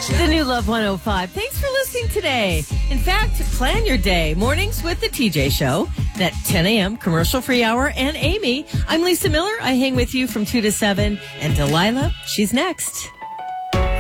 The new Love 105. Thanks for listening today. In fact, plan your day. Mornings with the TJ Show. That 10 a.m. commercial-free hour. And Amy, I'm Lisa Miller. I hang with you from 2 to 7. And Delilah, she's next.